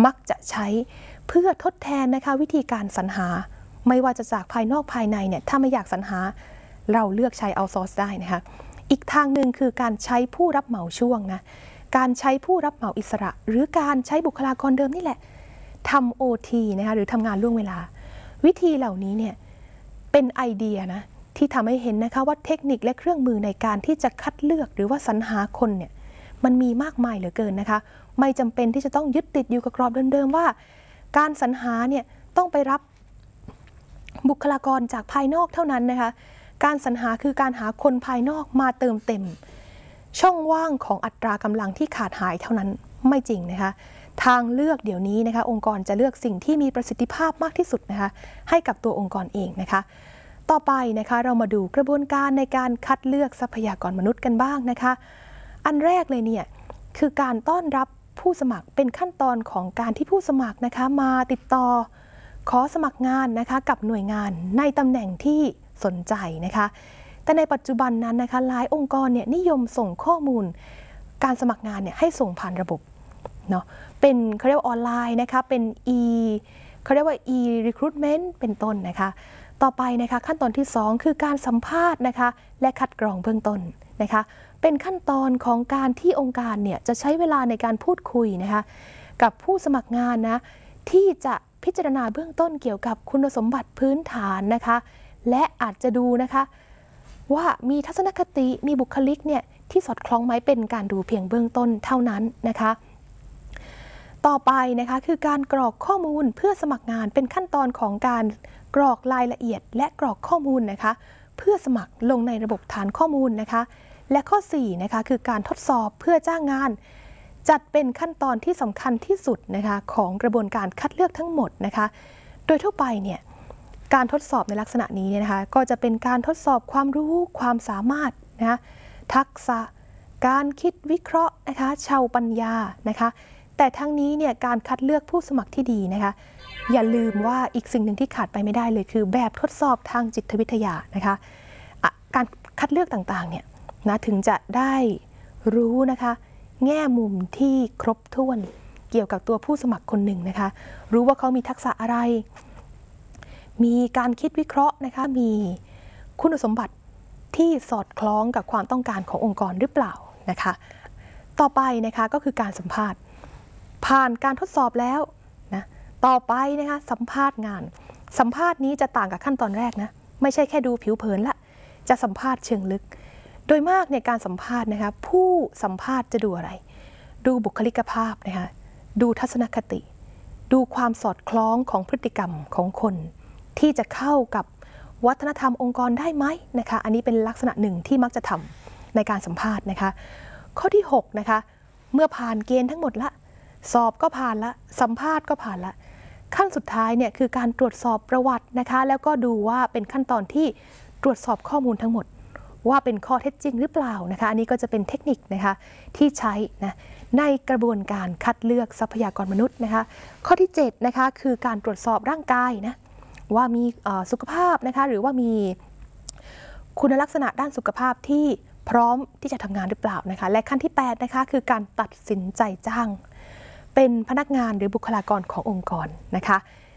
มักจะใช้เพื่อทดแทนนะคะวิธีการสรรหาไม่ว่าจะจากภายนอกภายในเนี่ยถ้าไม่อยากสรรหาเราเลือกใช้เอาซอร์สได้นะคะอีกทางหนึ่งคือการใช้ผู้รับเหมาช่วงนะการใช้ผู้รับเหมาอิสระหรือการใช้บุคลากรเดิมนี่แหละทำ OT นะคะหรือทำงานล่วงเวลาวิธีเหล่านี้เนี่ยเป็นไอเดียนะที่ทำให้เห็นนะคะว่าเทคนิคและเครื่องมือในการที่จะคัดเลือกหรือว่าสรรหาคนเนี่ยมันมีมากมายเหลือเกินนะคะไม่จำเป็นที่จะต้องยึดติดอยู่กับกรอบเดิมๆว่าการสรรหาเนี่ยต้องไปรับบุคลากรจากภายนอกเท่านั้นนะคะการสรรหาคือการหาคนภายนอกมาเติมเต็มช่องว่างของอัตรากำลังที่ขาดหายเท่านั้นไม่จริงนะคะทางเลือกเดี๋ยวนี้นะคะองค์กรจะเลือกสิ่งที่มีประสิทธิภาพมากที่สุดนะคะให้กับตัวองค์กรเองนะคะต่อไปนะคะเรามาดูกระบวนการในการคัดเลือกทรัพยากรมนุษย์กันบ้างนะคะอันแรกเลยเนี่ยคือการต้อนรับผู้สมัครเป็นขั้นตอนของการที่ผู้สมัครนะคะมาติดต่อขอสมัครงานนะคะกับหน่วยงานในตำแหน่งที่สนใจนะคะแต่ในปัจจุบันนั้นนะคะหลายองค์กรเนี่ยนิยมส่งข้อมูลการสมัครงานเนี่ยให้ส่งผ่านระบบเนาะเป็นเขาเรียกว่าออนไลน์นะคะเป็นเขาเรียกว่า recruitment เป็นต้นนะคะต่อไปนะคะขั้นตอนที่2คือการสัมภาษณ์นะคะและคัดกรองเบื้องต้นนะคะเป็นขั้นตอนของการที่องค์การเนี่ยจะใช้เวลาในการพูดคุยนะคะกับผู้สมัครงานนะที่จะพิจารณาเบื้องต้นเกี่ยวกับคุณสมบัติพื้นฐานนะคะและอาจจะดูนะคะว่ามีทัศนคติมีบุคลิกเนี่ยที่สอดคล้องไหมเป็นการดูเพียงเบื้องต้นเท่านั้นนะคะต่อไปนะคะคือการกรอกข้อมูลเพื่อสมัครงานเป็นขั้นตอนของการกรอกรายละเอียดและกรอกข้อมูลนะคะเพื่อสมัครลงในระบบฐานข้อมูลนะคะและข้อ4นะคะคือการทดสอบเพื่อจ้างงานจัดเป็นขั้นตอนที่สำคัญที่สุดนะคะของกระบวนการคัดเลือกทั้งหมดนะคะโดยทั่วไปเนี่ยการทดสอบในลักษณะนี้เนี่ยนะคะก็จะเป็นการทดสอบความรู้ความสามารถนะคะทักษะการคิดวิเคราะห์นะคะชาวปัญญานะคะแต่ทั้งนี้เนี่ยการคัดเลือกผู้สมัครที่ดีนะคะอย่าลืมว่าอีกสิ่งหนึ่งที่ขาดไปไม่ได้เลยคือแบบทดสอบทางจิตวิทยานะคะการคัดเลือกต่างๆเนี่ยนะถึงจะได้รู้นะคะแง่มุมที่ครบถ้วนเกี่ยวกับตัวผู้สมัครคนหนึ่งนะคะรู้ว่าเขามีทักษะอะไรมีการคิดวิเคราะห์นะคะมีคุณสมบัติที่สอดคล้องกับความต้องการขององค์กรหรือเปล่านะคะต่อไปนะคะก็คือการสัมภาษณ์ผ่านการทดสอบแล้วนะต่อไปนะคะสัมภาษณ์งานสัมภาษณ์นี้จะต่างกับขั้นตอนแรกนะไม่ใช่แค่ดูผิวเผินละจะสัมภาษณ์เชิงลึกโดยมากในการสัมภาษณ์นะคะผู้สัมภาษณ์จะดูอะไรดูบุคลิกภาพนะคะดูทัศนคติดูความสอดคล้องของพฤติกรรมของคนที่จะเข้ากับวัฒนธรรมองค์กรได้ไหมนะคะอันนี้เป็นลักษณะหนึ่งที่มักจะทำในการสัมภาษณ์นะคะข้อที่6นะคะเมื่อผ่านเกณฑ์ทั้งหมดละสอบก็ผ่านละสัมภาษณ์ก็ผ่านละขั้นสุดท้ายเนี่ยคือการตรวจสอบประวัตินะคะแล้วก็ดูว่าเป็นขั้นตอนที่ตรวจสอบข้อมูลทั้งหมดว่าเป็นข้อเท็จจริงหรือเปล่านะคะอันนี้ก็จะเป็นเทคนิคนะคะที่ใช้นะในกระบวนการคัดเลือกทรัพยากรมนุษย์นะคะข้อที่7นะคะคือการตรวจสอบร่างกายนะว่ามีสุขภาพนะคะหรือว่ามีคุณลักษณะด้านสุขภาพที่พร้อมที่จะทำงานหรือเปล่านะคะและขั้นที่8นะคะคือการตัดสินใจจ้างเป็นพนักงานหรือบุคลากรขององค์กรนะคะ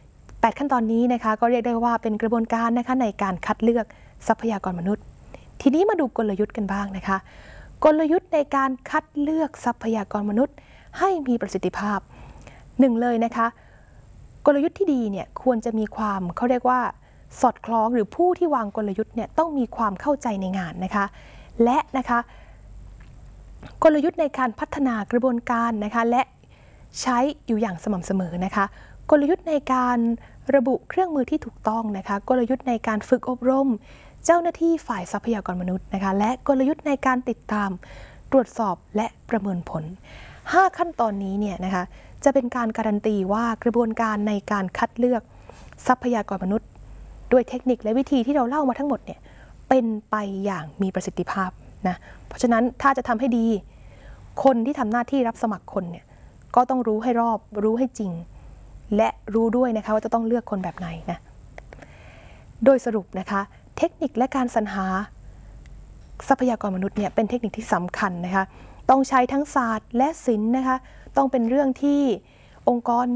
8ขั้นตอนนี้นะคะก็เรียกได้ว่าเป็นกระบวนการนะคะในการคัดเลือกทรัพยากรมนุษย์ทีนี้มาดูกลยุทธ์กันบ้างนะคะกลยุทธ์ในการคัดเลือกทรัพยากรมนุษย์ให้มีประสิทธิภาพ1เลยนะคะกลยุทธ์ที่ดีเนี่ยควรจะมีความเขาเรียกว่าสอดคล้องหรือผู้ที่วางกลยุทธ์เนี่ยต้องมีความเข้าใจในงานนะคะและนะคะกลยุทธ์ในการพัฒนากระบวนการนะคะและใช้อยู่อย่างสม่ำเสมอนะคะกลยุทธ์ในการระบุเครื่องมือที่ถูกต้องนะคะกลยุทธ์ในการฝึกอบรมเจ้าหน้าที่ฝ่ายทรัพยากรมนุษย์นะคะและกลยุทธ์ในการติดตามตรวจสอบและประเมินผล5ขั้นตอนนี้เนี่ยนะคะจะเป็นการการันตีว่ากระบวนการในการคัดเลือกทรัพยากรมนุษย์ด้วยเทคนิคและวิธีที่เราเล่ามาทั้งหมดเนี่ยเป็นไปอย่างมีประสิทธิภาพนะเพราะฉะนั้นถ้าจะทำให้ดีคนที่ทำหน้าที่รับสมัครคนเนี่ยก็ต้องรู้ให้รอบรู้ให้จริงและรู้ด้วยนะคะว่าจะต้องเลือกคนแบบไหนนะโดยสรุปนะคะเทคนิคและการสรรหาทรัพยากรมนุษย์เนี่ยเป็นเทคนิคที่สำคัญนะคะต้องใช้ทั้งศาสตร์และศิลป์นะคะต้องเป็นเรื่องที่องค์กร